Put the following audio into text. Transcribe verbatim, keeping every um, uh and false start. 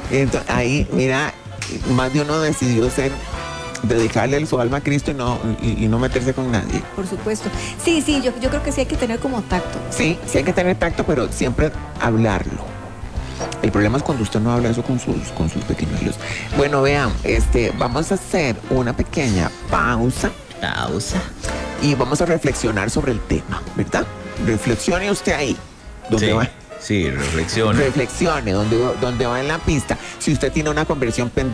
Entonces, ahí, mira, más de uno decidió ser, dedicarle su alma a Cristo y no, y, y no meterse con nadie. Por supuesto. Sí, sí, yo, yo creo que sí hay que tener como tacto. Sí, sí hay que tener tacto, pero siempre hablarlo. El problema es cuando usted no habla eso con sus, con sus pequeñuelos. Bueno, vean, este, vamos a hacer una pequeña pausa. Pausa. Y vamos a reflexionar sobre el tema, ¿verdad? Reflexione usted ahí. ¿Dónde Sí. va? Sí, reflexiona. Reflexione, donde, donde va en la pista. Si usted tiene una conversión pendiente.